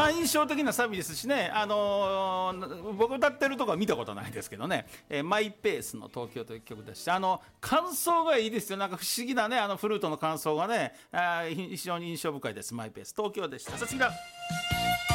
印象的なサビですしね、僕歌ってるとこは見たことないですけどね、マイペースの東京という曲でして、感想がいいですよ。なんか不思議なね、フルートの感想がね、非常に印象深いです。マイペース東京でした。さあ次だ。